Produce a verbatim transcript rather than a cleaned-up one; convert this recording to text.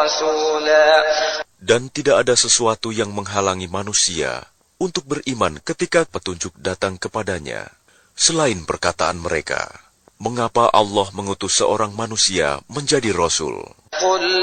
رسولا. Dan tidak ada sesuatu yang menghalangi manusia untuk beriman ketika petunjuk datang kepadanya, selain perkataan mereka, mengapa Allah mengutus seorang manusia menjadi Rasul?